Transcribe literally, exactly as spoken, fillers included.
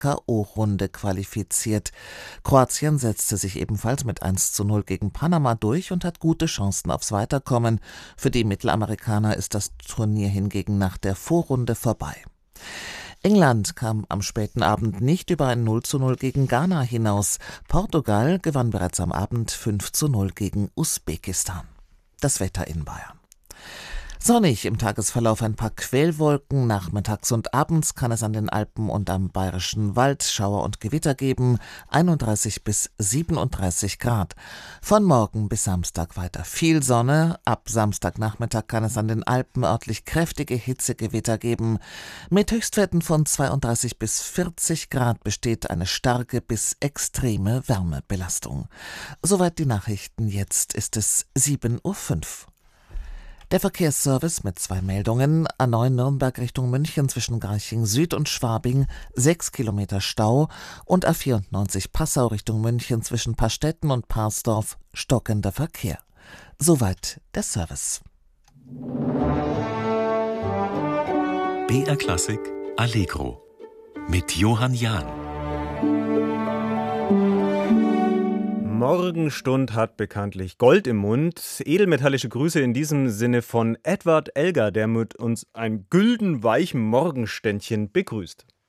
K O-Runde qualifiziert. Kroatien setzte sich ebenfalls mit eins zu null gegen Panama durch und hat gute Chancen aufs Weiterkommen. Für die Mittelamerikaner ist das Turnier hingegen nach der Vorrunde vorbei. England kam am späten Abend nicht über ein null zu null gegen Ghana hinaus. Portugal gewann bereits am Abend fünf zu null gegen Usbekistan. Das Wetter in Bayern. Sonnig im Tagesverlauf, ein paar Quellwolken. Nachmittags und abends kann es an den Alpen und am Bayerischen Wald Schauer und Gewitter geben. einunddreißig bis siebenunddreißig Grad. Von morgen bis Samstag weiter viel Sonne. Ab Samstagnachmittag kann es an den Alpen örtlich kräftige Hitzegewitter geben. Mit Höchstwerten von zweiunddreißig bis vierzig Grad besteht eine starke bis extreme Wärmebelastung. Soweit die Nachrichten. Jetzt ist es sieben Uhr fünf. Der Verkehrsservice mit zwei Meldungen. A neun Nürnberg Richtung München zwischen Garching Süd und Schwabing sechs Kilometer Stau und A vierundneunzig Passau Richtung München zwischen Pastetten und Parsdorf stockender Verkehr. Soweit der Service. B R Klassik Allegro mit Johann Jahn. Morgenstund hat bekanntlich Gold im Mund. Edelmetallische Grüße in diesem Sinne von Edward Elgar, der mit uns ein gülden weichen Morgenständchen begrüßt.